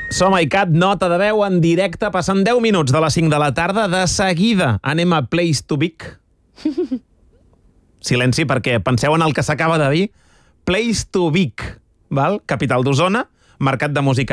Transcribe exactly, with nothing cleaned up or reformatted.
Som a iCat, nota de veu en directe, passant deu minuts de les cinc de la tarda. De seguida anem a Place to Vic. Silenci, perquè penseu en el que s'acaba de dir. Place to Vic, val? Capital d'Osona, mercat de música